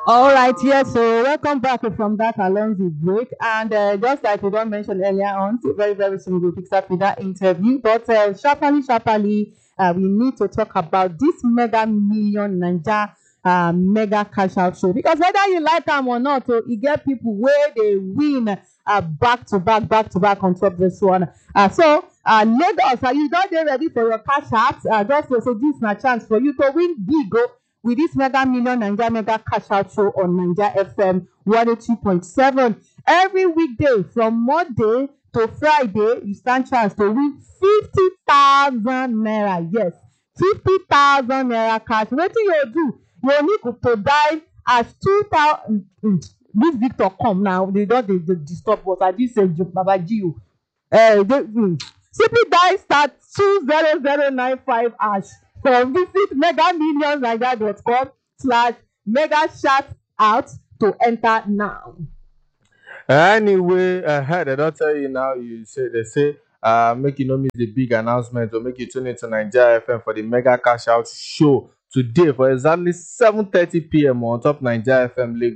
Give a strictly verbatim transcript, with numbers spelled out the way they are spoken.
All right, yes, so welcome back from that Alonso break. And uh, just like we don't mention earlier on, so very, very soon we'll pick up with that interview. But uh, sharply, sharply, uh, we need to talk about this mega million Ninja uh, mega cash out show. Because whether you like them or not, so you get people where they win uh, back to back, back to back on top of this one. Uh, so, uh, Lagos, are you not there ready for your cash out? Uh, just to say, this is my chance for you to win big. Go with this mega million Naija mega cash out show on Naija F M one oh two point seven. Every weekday from Monday to Friday, you stand chance to win fifty thousand naira. Yes, fifty thousand naira cash. Wetin you do? You need to dial as two thousand. This Victor come now. They don dey dey disturb us. I just say Baba Gio. Uh, they, mm, simply dial star two zero zero nine five hash. So visit megamillionsnaija.com slash mega shout out to enter now. Anyway, uh, they don't tell you now. You say they say, uh, make you know miss the big announcement or make you tune into Nigeria F M for the mega cash out show today for exactly seven thirty p m on top Nigeria F M Lagos.